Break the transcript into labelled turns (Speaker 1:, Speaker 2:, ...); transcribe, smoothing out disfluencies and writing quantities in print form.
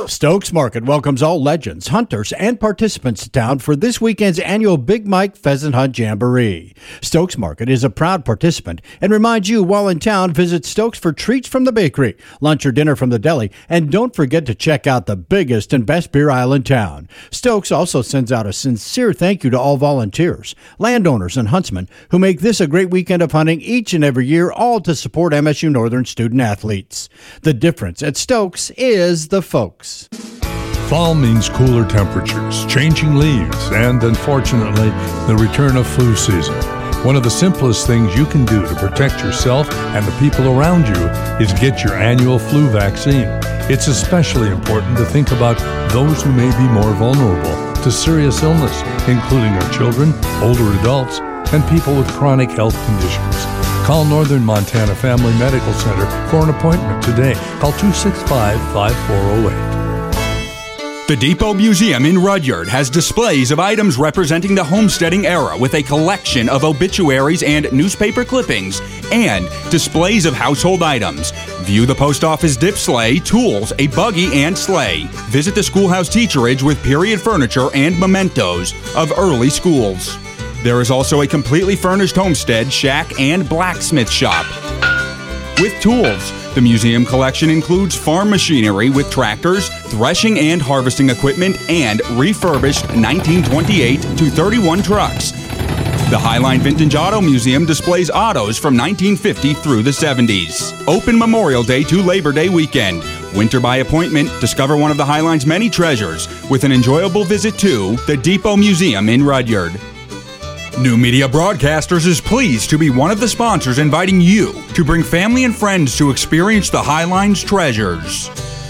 Speaker 1: Stokes Market welcomes all legends, hunters, and participants to town for this weekend's annual Big Mike Pheasant Hunt Jamboree. Stokes Market is a proud participant and reminds you while in town, visit Stokes for treats from the bakery, lunch or dinner from the deli, and don't forget to check out the biggest and best beer aisle in town. Stokes also sends out a sincere thank you to all volunteers, landowners, and huntsmen who make this a great weekend of hunting each and every year, all to support MSU Northern student athletes. The difference at Stokes is the folks.
Speaker 2: Fall means cooler temperatures, changing leaves, and unfortunately, the return of flu season. One of the simplest things you can do to protect yourself and the people around you is get your annual flu vaccine. It's especially important to think about those who may be more vulnerable to serious illness, including our children, older adults, and people with chronic health conditions. Call Northern Montana Family Medical Center for an appointment today. Call 265-5408.
Speaker 3: The Depot Museum in Rudyard has displays of items representing the homesteading era with a collection of obituaries and newspaper clippings and displays of household items. View the post office dip sleigh, tools, a buggy, and sleigh. Visit the schoolhouse teacherage with period furniture and mementos of early schools. There is also a completely furnished homestead, shack, and blacksmith shop. With tools, the museum collection includes farm machinery with tractors, threshing and harvesting equipment, and refurbished 1928 to 31 trucks. The Highline Vintage Auto Museum displays autos from 1950 through the 70s. Open Memorial Day to Labor Day weekend. Winter by appointment. Discover one of the Highline's many treasures with an enjoyable visit to the Depot Museum in Rudyard. New Media Broadcasters is pleased to be one of the sponsors inviting you to bring family and friends to experience the Highline's treasures.